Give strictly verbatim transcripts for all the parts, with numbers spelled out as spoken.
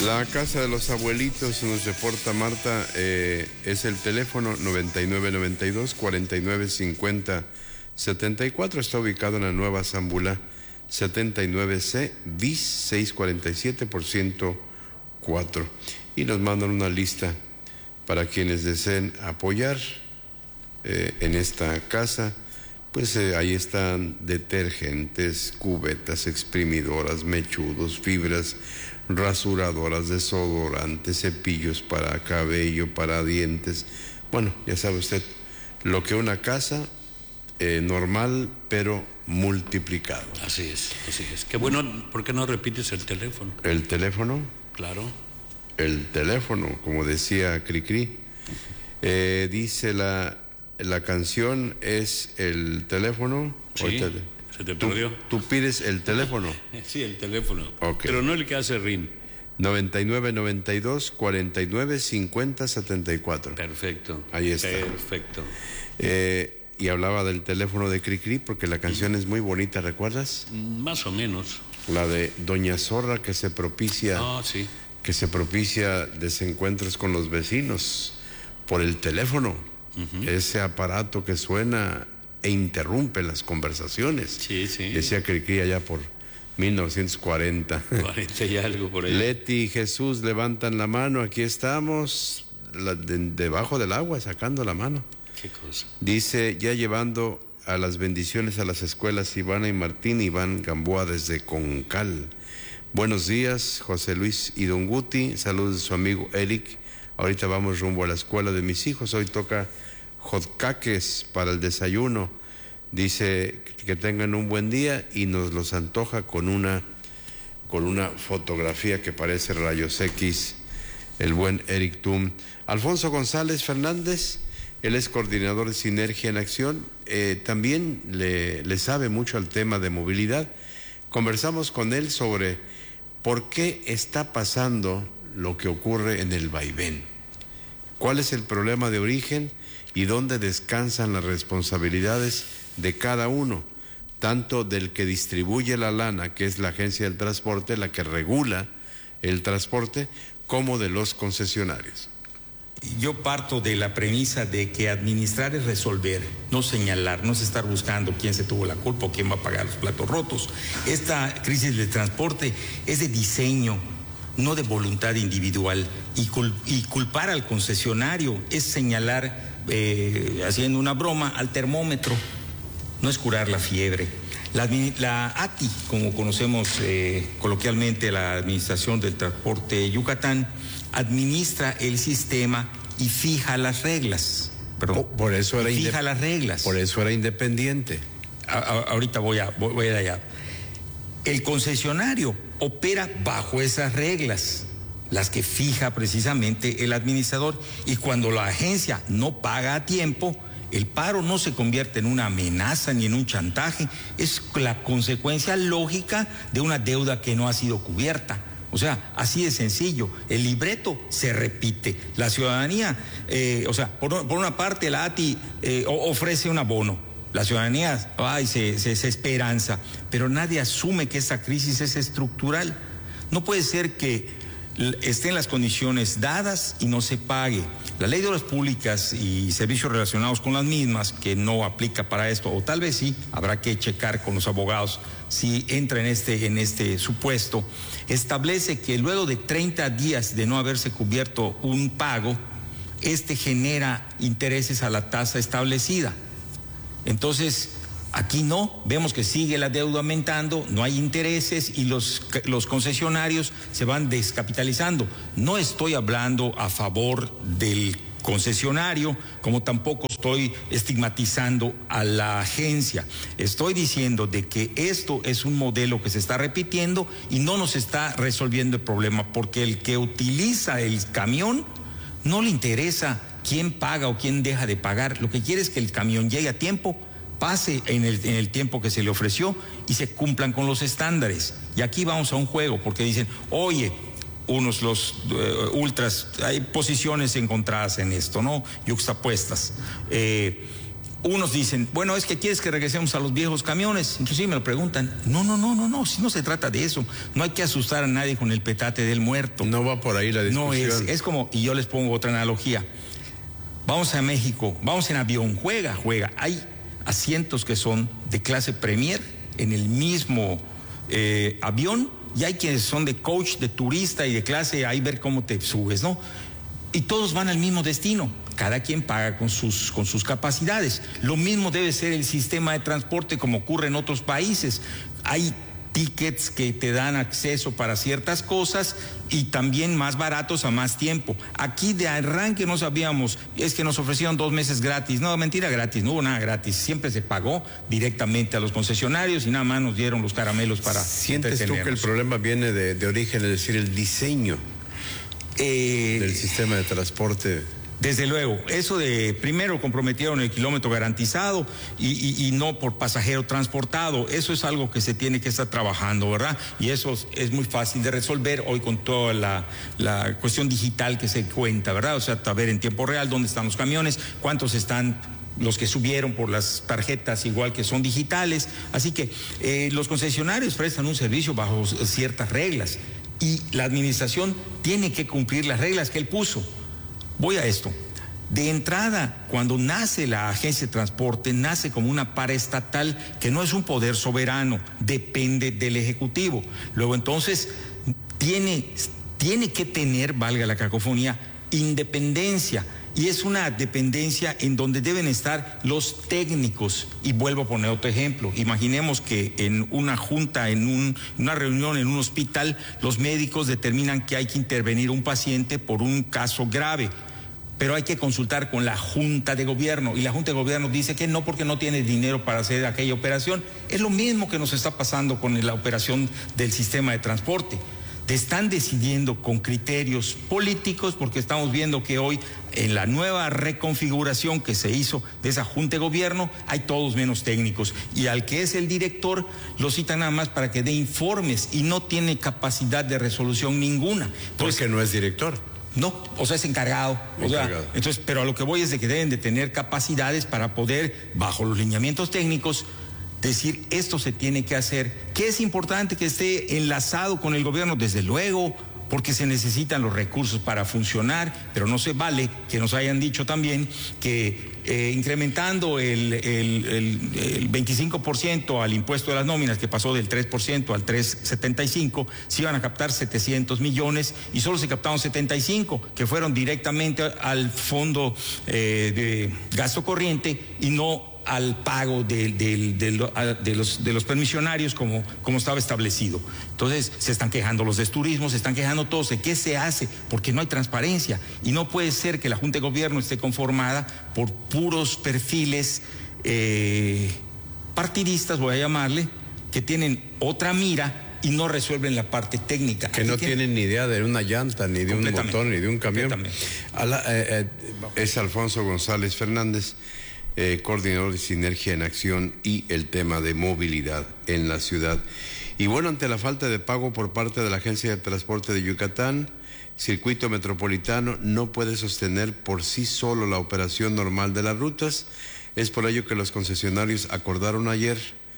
La casa de los abuelitos, nos reporta Marta, eh, es el teléfono noventa y nueve noventa y dos, cuarenta y nueve cincuenta setenta y cuatro. Está ubicado en la Nueva Zambulá setenta y nueve C, bis seiscientos cuarenta y siete por ciento cuatro. Y nos mandan una lista para quienes deseen apoyar eh, en esta casa. Pues eh, ahí están detergentes, cubetas, exprimidoras, mechudos, fibras, rasuradoras, desodorantes, cepillos para cabello, para dientes. Bueno, ya sabe usted, lo que una casa eh, normal, pero multiplicado. Así es, así es. Qué bueno, ¿por qué no repites el teléfono? ¿El teléfono? Claro. El teléfono, como decía Cricri. Eh, dice la... La canción es el teléfono. Sí, Ahorita, se te perdió. ¿Tú, tú pides el teléfono? Sí, el teléfono. Okay. Pero no el que hace rin. noventa y nueve noventa y dos, cuarenta y nueve cincuenta setenta y cuatro. Perfecto. Ahí está. Perfecto. Eh, y hablaba del teléfono de Cricri porque la canción mm. es muy bonita, ¿recuerdas? Más o menos. La de Doña Zorra que se propicia. Ah, sí. Que se propicia desencuentros con los vecinos por el teléfono. Uh-huh. Ese aparato que suena e interrumpe las conversaciones. Sí, sí. Decía Cricri allá por mil novecientos cuarenta. cuarenta y algo por ahí. Leti y Jesús levantan la mano. Aquí estamos, la, de, debajo del agua, sacando la mano. Qué cosa. Dice, ya llevando a las bendiciones a las escuelas Ivana y Martín, Iván Gamboa desde Concal. Buenos días, José Luis y Don Guti. Saludos de su amigo Eric. Ahorita vamos rumbo a la escuela de mis hijos. Hoy toca hotcakes para el desayuno. Dice que tengan un buen día y nos los antoja con una, con una fotografía que parece rayos X, el buen Eric Tum. Alfonso González Fernández, él es coordinador de Sinergia en Acción, eh, también le, le sabe mucho al tema de movilidad. Conversamos con él sobre por qué está pasando lo que ocurre en el vaivén. ¿Cuál es el problema de origen y dónde descansan las responsabilidades de cada uno? Tanto del que distribuye la lana, que es la agencia del transporte, la que regula el transporte, como de los concesionarios. Yo parto de la premisa de que administrar es resolver, no señalar, no es estar buscando quién se tuvo la culpa o quién va a pagar los platos rotos. Esta crisis del transporte es de diseño, no de voluntad individual, y, cul y culpar al concesionario es señalar, eh, haciendo una broma, al termómetro, no es curar la fiebre. La, la A T I, como conocemos eh, coloquialmente, la Administración del Transporte Yucatán, administra el sistema y fija las reglas. Perdón, oh, por eso era fija las reglas. Por eso era independiente. A, a, ahorita voy a, voy, voy a allá. El concesionario opera bajo esas reglas, las que fija precisamente el administrador, y cuando la agencia no paga a tiempo, el paro no se convierte en una amenaza ni en un chantaje, es la consecuencia lógica de una deuda que no ha sido cubierta. O sea, así de sencillo, el libreto se repite. La ciudadanía, eh, o sea, por, por una parte la A T I eh, ofrece un abono. La ciudadanía, ay, se, se, se esperanza, pero nadie asume que esta crisis es estructural. No puede ser que estén las condiciones dadas y no se pague. La ley de obras públicas y servicios relacionados con las mismas, que no aplica para esto, o tal vez sí, habrá que checar con los abogados si entra en este, en este supuesto, establece que luego de treinta días de no haberse cubierto un pago, este genera intereses a la tasa establecida. Entonces, aquí no, vemos que sigue la deuda aumentando, no hay intereses y los, los concesionarios se van descapitalizando. No estoy hablando a favor del concesionario, como tampoco estoy estigmatizando a la agencia. Estoy diciendo de que esto es un modelo que se está repitiendo y no nos está resolviendo el problema, porque el que utiliza el camión no le interesa quién paga o quién deja de pagar. Lo que quiere es que el camión llegue a tiempo, pase en el, en el tiempo que se le ofreció y se cumplan con los estándares. Y aquí vamos a un juego, porque dicen, oye, unos los uh, ultras, hay posiciones encontradas en esto, ¿no? Yuxtapuestas. Eh, Unos dicen, bueno, es que quieres que regresemos a los viejos camiones. Inclusive me lo preguntan. No, no, no, no, no, si no se trata de eso. No hay que asustar a nadie con el petate del muerto. No va por ahí la discusión. No, es, es como, y yo les pongo otra analogía. Vamos a México, vamos en avión, juega, juega. Hay asientos que son de clase Premier en el mismo eh, avión, y hay quienes son de coach, de turista y de clase, ahí ver cómo te subes, ¿no? Y todos van al mismo destino. Cada quien paga con sus, con sus capacidades. Lo mismo debe ser el sistema de transporte como ocurre en otros países. Hay tickets que te dan acceso para ciertas cosas y también más baratos a más tiempo. Aquí de arranque no sabíamos, es que nos ofrecieron dos meses gratis. No, mentira, gratis, no hubo nada gratis. Siempre se pagó directamente a los concesionarios y nada más nos dieron los caramelos para ¿Sientes tú que el problema viene de, de origen, es decir, el diseño eh, del sistema de transporte? Desde luego, eso de primero comprometieron el kilómetro garantizado y, y, y no por pasajero transportado, eso es algo que se tiene que estar trabajando, ¿verdad? Y eso es muy fácil de resolver hoy con toda la, la cuestión digital que se cuenta, ¿verdad? O sea, saber en tiempo real dónde están los camiones, cuántos están los que subieron por las tarjetas igual que son digitales. Así que eh, los concesionarios prestan un servicio bajo ciertas reglas y la administración tiene que cumplir las reglas que él puso. Voy a esto. De entrada, cuando nace la agencia de transporte, nace como una paraestatal que no es un poder soberano, depende del Ejecutivo. Luego entonces tiene, tiene que tener, valga la cacofonía, independencia. Y es una dependencia en donde deben estar los técnicos. Y vuelvo a poner otro ejemplo. Imaginemos que en una junta, en un, una reunión en un hospital, los médicos determinan que hay que intervenir un paciente por un caso grave. Pero hay que consultar con la Junta de Gobierno. Y la Junta de Gobierno dice que no, porque no tiene dinero para hacer aquella operación. Es lo mismo que nos está pasando con la operación del sistema de transporte. Están decidiendo con criterios políticos, porque estamos viendo que hoy en la nueva reconfiguración que se hizo de esa Junta de Gobierno hay todos menos técnicos, y al que es el director lo citan nada más para que dé informes y no tiene capacidad de resolución ninguna. Entonces, porque no es director. No, o sea, es encargado. encargado. O sea, entonces, pero a lo que voy es de que deben de tener capacidades para poder, bajo los lineamientos técnicos, decir esto se tiene que hacer. ¿Qué es importante que esté enlazado con el gobierno? Desde luego, porque se necesitan los recursos para funcionar, pero no se vale que nos hayan dicho también que eh, incrementando el, el, el, el veinticinco por ciento al impuesto de las nóminas, que pasó del tres por ciento al tres punto setenta y cinco, se iban a captar setecientos millones y solo se captaron setenta y cinco, que fueron directamente al fondo eh, de gasto corriente y no al pago de, de, de, de, los, de los permisionarios como, como estaba establecido. Entonces se están quejando los de turismo, se están quejando todos de qué se hace, porque no hay transparencia y no puede ser que la Junta de Gobierno esté conformada por puros perfiles eh, partidistas, voy a llamarle, que tienen otra mira y no resuelven la parte técnica. Que no tienen, tienen ni idea de una llanta, ni de un motor, ni de un camión. A la, eh, eh, es Alfonso González Fernández, Eh, coordinador de Sinergia en Acción y el tema de movilidad en la ciudad. Y bueno, ante la falta de pago por parte de la Agencia de Transporte de Yucatán, Circuito Metropolitano no puede sostener por sí solo la operación normal de las rutas. Es por ello que los concesionarios acordaron ayer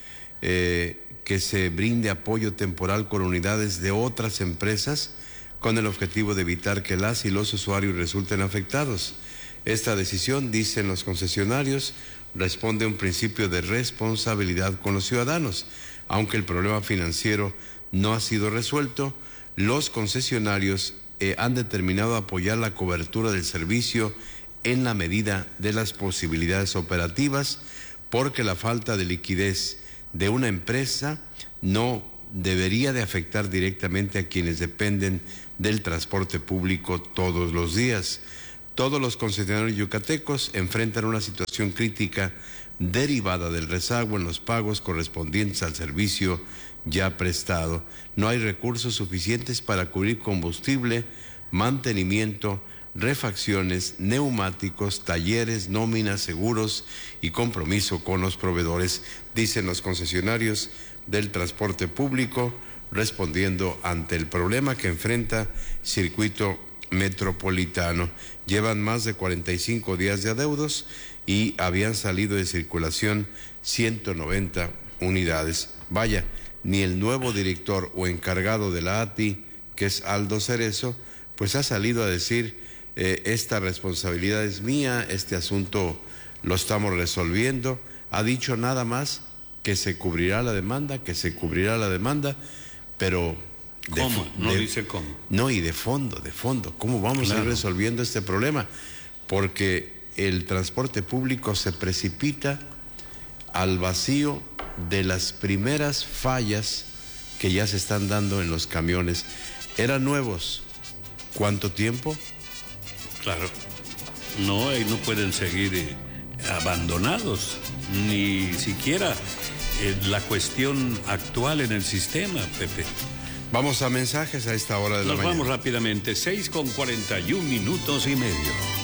eh, que se brinde apoyo temporal con unidades de otras empresas con el objetivo de evitar que las y los usuarios resulten afectados. Esta decisión, dicen los concesionarios, responde a un principio de responsabilidad con los ciudadanos. Aunque el problema financiero no ha sido resuelto, los concesionarios eh, han determinado apoyar la cobertura del servicio en la medida de las posibilidades operativas, porque la falta de liquidez de una empresa no debería de afectar directamente a quienes dependen del transporte público todos los días. Todos los concesionarios yucatecos enfrentan una situación crítica derivada del rezago en los pagos correspondientes al servicio ya prestado. No hay recursos suficientes para cubrir combustible, mantenimiento, refacciones, neumáticos, talleres, nóminas, seguros y compromiso con los proveedores, dicen los concesionarios del transporte público, respondiendo ante el problema que enfrenta Circuito Metropolitano. Llevan más de cuarenta y cinco días de adeudos y habían salido de circulación ciento noventa unidades. Vaya, ni el nuevo director o encargado de la A T I, que es Aldo Cerezo, pues ha salido a decir, eh, esta responsabilidad es mía, este asunto lo estamos resolviendo. Ha dicho nada más que se cubrirá la demanda, que se cubrirá la demanda, pero... ¿Cómo? De, no de, dice cómo. No, y de fondo, de fondo. ¿Cómo vamos claro. a ir resolviendo este problema? Porque el transporte público se precipita al vacío de las primeras fallas que ya se están dando en los camiones. Eran nuevos. ¿Cuánto tiempo? Claro. No, y no pueden seguir eh, abandonados, ni siquiera eh, la cuestión actual en el sistema, Pepe. Vamos a mensajes a esta hora de la mañana. Nos vamos rápidamente, seis con cuarenta y un minutos y medio.